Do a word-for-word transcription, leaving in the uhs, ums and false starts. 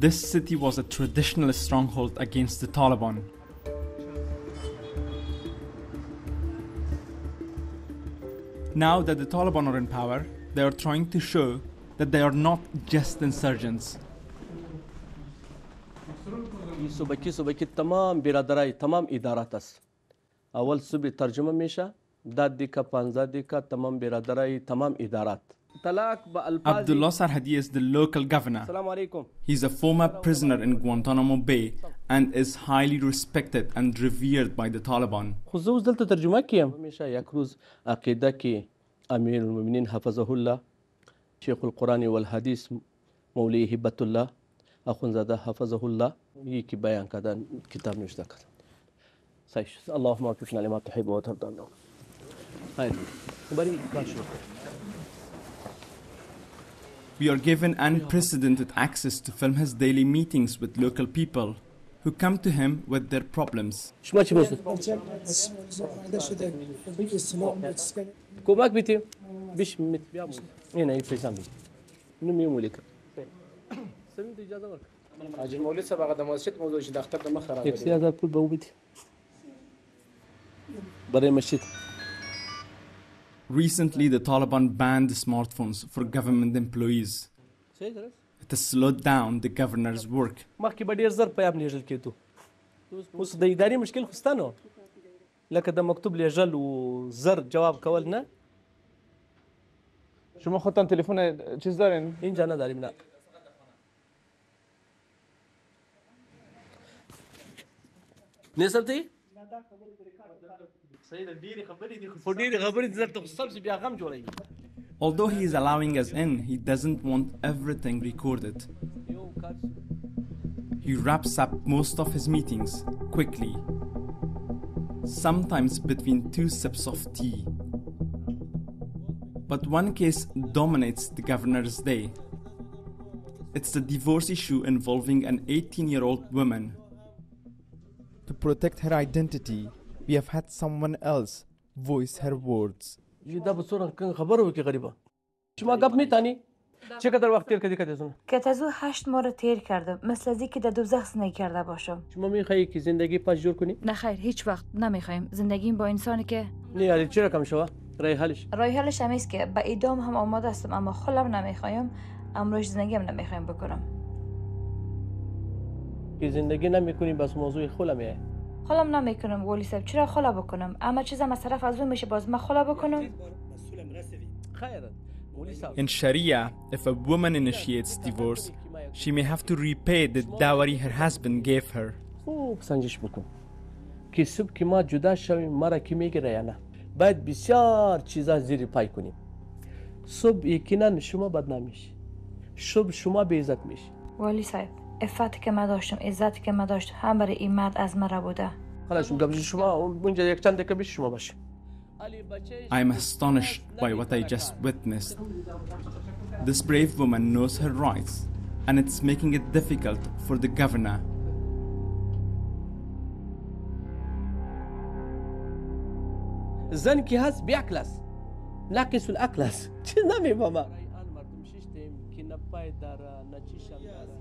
This city was a traditional stronghold against the Taliban. Now that the Taliban are in power, they are trying to show that they are not just insurgents. صوبه کې صوبه کې تمام برادرای تمام ادارات است. اول صوبه ترجمه میشه داد دیکا پانزده دیکا تمام برادرای تمام ادارات. Abdullah Sarhadi is the local governor. He's a former prisoner in Guantanamo Bay and is highly respected and revered by the Taliban. خو زه اوس دلته ترجمه کوم. همیشه یک روز عقیده کې امیر المؤمنین حفظه الله شیخ القرآن والحدیث مولوی هبت الله اخوندزاده حفظه الله یکی بیان کردن کتاب نوشته کردن. صحیح اللهم وفقنا لما تحب وترضى. هاي بري باش. We are given unprecedented access to film his daily meetings with local people who come to him with their problems. کمک بیتی بیش مت بیام اینه ایفسام بی نمی مولیک سمید اجازه ورک حاجی مولوی صاحب هغه د مسجد موضوع چې د اختر د مخ خراب دی هزار پول به وبیت برای مسجد. Recently, the Taliban banned smartphones for government employees. It has slowed down the governor's work. مخکې به ډېر زر پیام لیږل کېدو. اوس د ادارې مشکل خو سته نو لکه د مکتوب لیږل و زر جواب کول نه. شما خودتان تلفن چیز دارین؟ اینجا نداریم نه. نیستم تی؟ Although he is allowing us in, he doesn't want everything recorded. He wraps up most of his meetings quickly, sometimes between two sips of tea. But one case dominates the governor's day. It's the divorce issue involving an eighteen-year-old woman. To protect her identity, we have had someone else voice her words. دا به څوره کوم خبره وکي غریبه شما گپ میتانی چقدر وقت تیر کردی کدیتون که از او هشت ماه رو تیر کردم مثل از اینکه در دوزخ زندگی کرده باشم. شما میخوایی که زندگی پاش جور کنی؟ نه خیر هیچ وقت نمیخوایم زندگیم با انسانی که نه یعنی چرا کم شوا رای حلش رای حلش هم است که به اعدام هم آماده هستم اما خودم نمیخوایم امروز زندگیم نمیخوایم بکنم. که زندگی نمیکنی بس موضوع خودمه. خودم نمیکنم ولی صاحب چرا خلا بکنم اما چیزم از طرف از اون میشه باز من خلا بکنم. In Sharia, if a woman initiates divorce, she may have to repay the dowry her husband gave her. خوب سنجش بکن که صبح که ما جدا شویم مرا کی میگیره یا نه باید بسیار چیزا زیر پای کنیم. صبح یقینا شما بدنام میشی صبح شما به عزت میشی. ولی صاحب عفتی که من داشتم عزتی که من داشتم هم برای این مرد از مرا بوده. خلاص گم شما اونجا یک چند دقیقه بیش شما باشه. I am astonished by what I just witnessed. This brave woman knows her rights, and it's making it difficult for the governor. زن کی هست بیاکلاس ناقص الاکلاس چه نمی بابا